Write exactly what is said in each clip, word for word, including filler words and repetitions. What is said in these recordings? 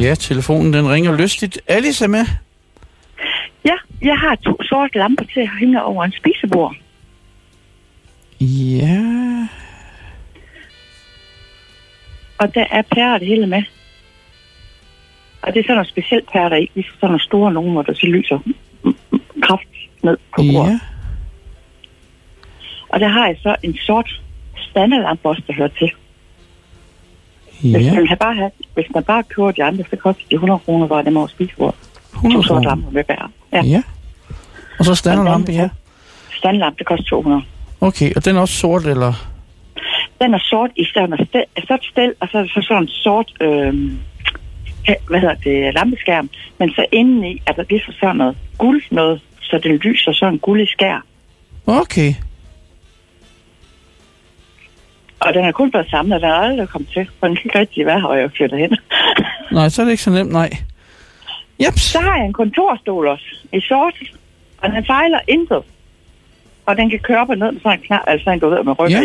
Ja, telefonen den ringer lystigt. Alice er med. Ja, jeg har to sorte lamper til at hænge over en spisebord. Ja. Og der er pærer det hele med. Og det er sådan noget specielt pærer, der ikke er sådan nogle store nogen, hvor der så lyser kraft ned på bordet. Ja. Og der har jeg så en sort standardlampe også, der hører til. Ja. Hvis man bare have, hvis man bare kører de andre, så koster de hundrede kroner, hvor dem over spisebord. hundrede To sorte kroner. lamper med bærer. Ja. Ja. Og så standardlampe, ja. Standardlampe, det koster to hundrede. Okay, og den er også sort, eller? Den er sort i sådan et stel, sort stel, og så er det så sådan en sort, øh, hvad hedder det, lampeskærm. Men så indeni er der lige så sådan noget guld noget, så den lyser sådan en guldig skær. Okay. Og den er kun blevet samlet, og den er aldrig kommet til, for den kan ikke rigtig være her, og jeg flytter hen. Nej, så er det ikke så nemt, nej. Jeps. Så har jeg en kontorstol også, i sort, og den fejler intet. Og den kan køre op og ned med sådan en knap, altså den går ud med ryggen.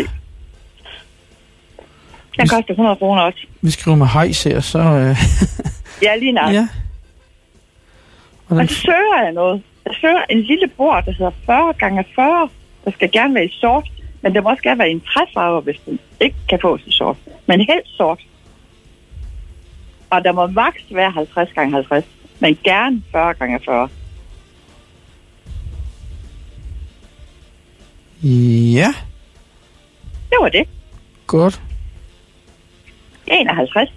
Ja. Den Hvis- koster hundrede kroner også. Vi skriver med hejs her, så... Øh, Ja, lige nok. ja. Og Og den, så søger jeg noget. Jeg søger en lille bord, der hedder fyrre gange fyrre. Der skal gerne være i sort, men det må også gerne være i en træfarve, hvis den ikke kan fås i sort. Men helst sort. Og der må maks være halvtreds gange halvtreds, men gerne fyrre gange fyrre. ja, Det var det. godt. enoghalvtreds,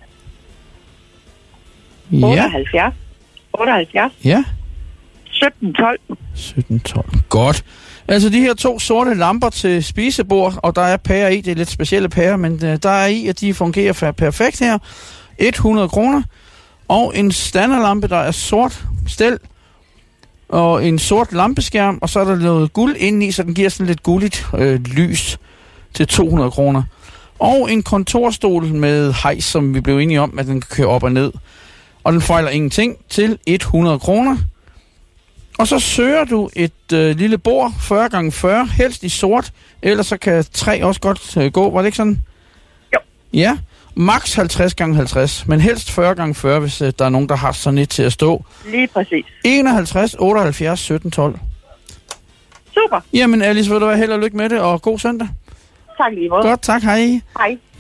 Ja, otteoghalvfjerds, otteoghalvfjerds, ja. sytten tolv. sytten tolv. Godt. Altså de her to sorte lamper til spisebord, og der er pærer i, det er lidt specielle pærer, men øh, der er i, at de fungerer fa- perfekt her. hundrede kroner. Og en standardlampe, der er sort stel, og en sort lampeskærm, og så er der noget guld indeni, så den giver sådan lidt gulligt øh, lys til to hundrede kroner. Og en kontorstol med hejs, som vi blev enige om, at den kan køre op og ned. Og den fejler ingenting til hundrede kroner. Og så søger du et øh, lille bord, fyrre gange fyrre, helst i sort, ellers så kan tre også godt øh, gå, var det ikke sådan? Jo. Ja, maks halvtreds gange halvtreds, men helst fyrre gange fyrre, hvis øh, der er nogen, der har sådan et til at stå. Lige præcis. enoghalvtreds, otteoghalvfjerds, sytten tolv. Super. Jamen Alice, vil du have held og lykke med det, og god søndag. Tak lige måde. Godt, tak, hej. Hej.